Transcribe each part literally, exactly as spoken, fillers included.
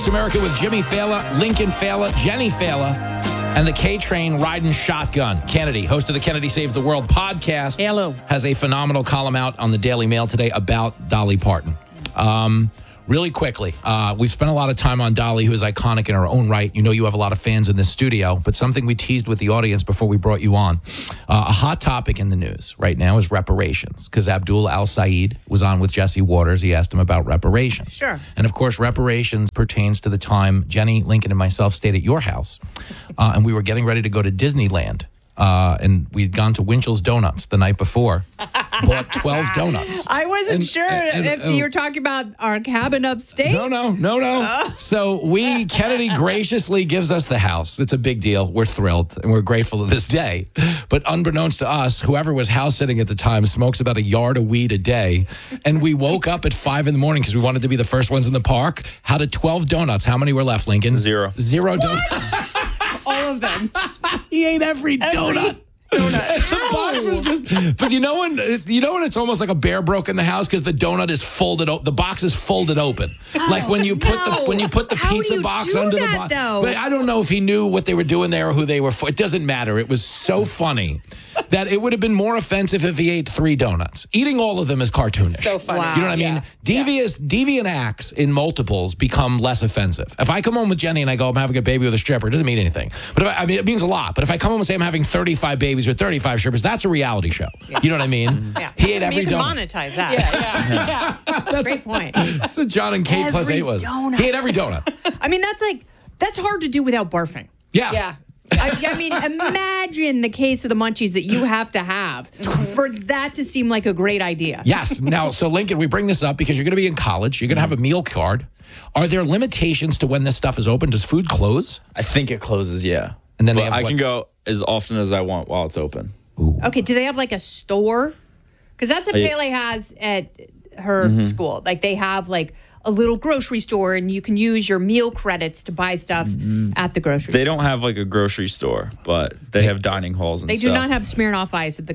America with Jimmy Fallon, Lincoln Fallon, Jenny Fallon, and the K-Train riding shotgun. Kennedy, host of the Kennedy Save the World podcast, Hello. has a phenomenal column out on the Daily Mail today about Dolly Parton. Um, really quickly, uh, we've spent a lot of time on Dolly, who is iconic in her own right. You know you have a lot of fans in this studio, but something we teased with the audience before we brought you on. Uh, a hot topic in the news right now is reparations, because Abdul Al-Said was on with Jesse Waters. He asked him about reparations. Sure. And of course, reparations pertains to the time Jenny, Lincoln, and myself stayed at your house, uh, and we were getting ready to go to Disneyland. Uh, and we'd gone to Winchell's Donuts the night before, bought twelve donuts. I wasn't And- sure and- if and- you were talking about our cabin upstate. No, no, no, no. Oh. So we, Kennedy graciously gives us the house. It's a big deal. We're thrilled and we're grateful to this day. But unbeknownst to us, whoever was house sitting at the time smokes about a yard of weed a day. And we woke up at five in the morning because we wanted to be the first ones in the park. Had a twelve donuts. How many were left, Lincoln? Zero. Zero donuts. All of them. He ate every, Every donut. donut. The box was just, but you know when you know when it's almost like a bear broke in the house because the donut is folded, o- the box is folded open, like when you put no. the when you put the How do pizza you box do under the that, box. though? But I don't know if he knew what they were doing there or who they were for. It doesn't matter. It was so funny that it would have been more offensive if he ate three donuts. Eating all of them is cartoonish. So funny. Wow. You know what I mean? Yeah. Devious, deviant acts in multiples become less offensive. If I come home with Jenny and I go, I'm having a baby with a stripper, it doesn't mean anything. But if I, I mean, it means a lot. But if I come home and say I'm having thirty-five babies or thirty-five strippers, that's a reality show. You know what I mean? Yeah. He ate I mean, every you can donut. monetize that. Yeah, yeah, yeah. That's Great point. That's what John and Kate plus Every eight was. donut. He ate every donut. I mean, that's like, that's hard to do without barfing. Yeah. Yeah. I, I mean, imagine the case of the munchies that you have to have for that to seem like a great idea. Yes. Now, so Lincoln, we bring this up because you're going to be in college. You're going to have a meal card. Are there limitations to when this stuff is open? Does food close? I think it closes, yeah. And then they But have I what- can go as often as I want while it's open. Okay, do they have like a store? Because that's what I- Pele has at her school. Like they have like a little grocery store, and you can use your meal credits to buy stuff at the grocery. They don't have like a grocery store, but they have dining halls and They stuff. do not have Smirnoff Ice at the.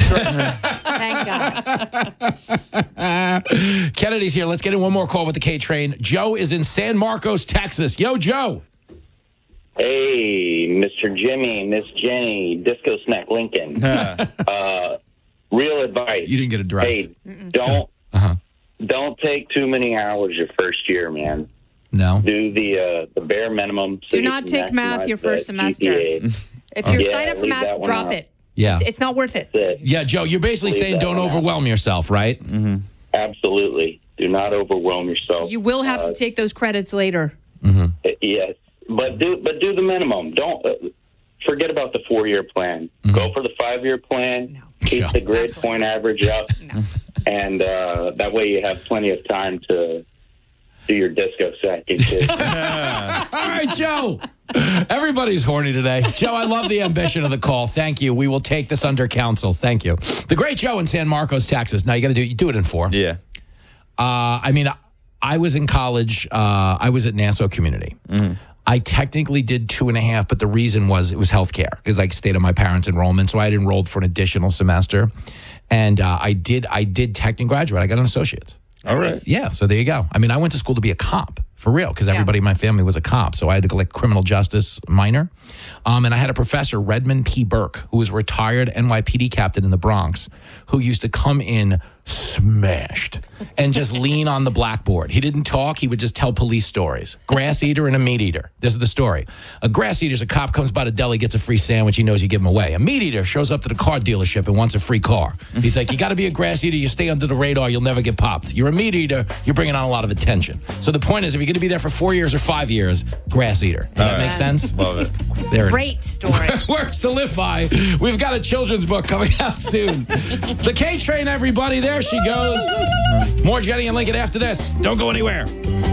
Thank God. Kennedy's here. Let's get in one more call with the K Train. Joe is in San Marcos, Texas. Yo, Joe. Hey, Mister Jimmy, Miss Jenny, Disco Snack Lincoln. uh, real advice. You didn't get addressed. Hey, don't Uh-huh. don't take too many hours your first year, man. No. Do the uh, the bare minimum. So Do you not can take math maximize your first that semester. G P A. If you're Yeah, signed up for leave math, that one drop out. it. Yeah. It's not worth it. That's it. Yeah, Joe, you're basically Leave saying that don't one out. overwhelm yourself, right? Absolutely. Do not overwhelm yourself. You will have Uh, to take those credits later. Yes, but do but do the minimum. Don't uh, forget about the four year plan. Go for the five year plan. No. Keep Sure. the grade Absolutely. point average up, and uh, that way you have plenty of time to do your disco set. Get your- All right, Joe. Everybody's horny today. Joe, I love the ambition of the call. Thank you. We will take this under counsel. Thank you. The great Joe in San Marcos, Texas. Now you got to do you do it in four. Yeah. Uh, I mean, I was in college. Uh, I was at Nassau Community. I technically did two and a half, but the reason was it was healthcare because I stayed on my parents' enrollment, so I had enrolled for an additional semester, and uh, I did. I did technically graduate. I got an associate's. All right. Yeah, so there you go. I mean, I went to school to be a cop for real because everybody in my family was a cop, so I had to collect criminal justice minor. Um, and I had a professor, Redmond P. Burke, who was a retired N Y P D captain in the Bronx, who used to come in smashed and just lean on the blackboard. He didn't talk. He would just tell police stories. Grass eater and a meat eater. This is the story. A grass eater's a cop comes by the deli, gets a free sandwich. He knows you give him away. A meat eater shows up to the car dealership and wants a free car. He's like, you got to be a grass eater. You stay under the radar. You'll never get popped. You're a meat eater. You're bringing on a lot of attention. So the point is, if you're going to be there for four years or five years, grass eater. Does that All right. make sense? Love it. There it is. Great story. Works to live by. We've got a children's book coming out soon. The K Train, everybody. There she goes. More Jenny and Lincoln after this. Don't go anywhere.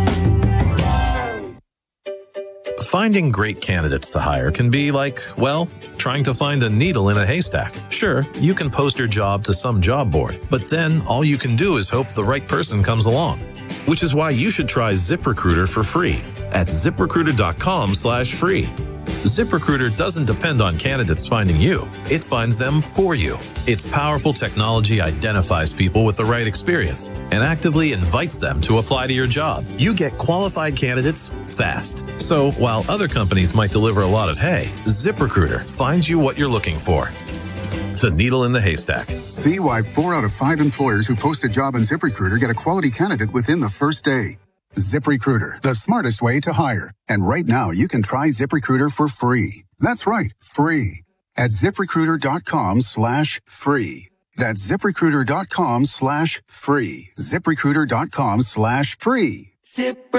Finding great candidates to hire can be like, well, trying to find a needle in a haystack. Sure, you can post your job to some job board, but then all you can do is hope the right person comes along. Which is why you should try ZipRecruiter for free at ZipRecruiter.com slash free. ZipRecruiter doesn't depend on candidates finding you. It finds them for you. Its powerful technology identifies people with the right experience and actively invites them to apply to your job. You get qualified candidates fast. So while other companies might deliver a lot of hay, ZipRecruiter finds you what you're looking for. The needle in the haystack. See why four out of five employers who post a job on ZipRecruiter get a quality candidate within the first day. ZipRecruiter, the smartest way to hire. And right now, you can try ZipRecruiter for free. That's right, free. At ZipRecruiter.com slash free. That's ZipRecruiter.com slash free. ZipRecruiter.com slash free. Zip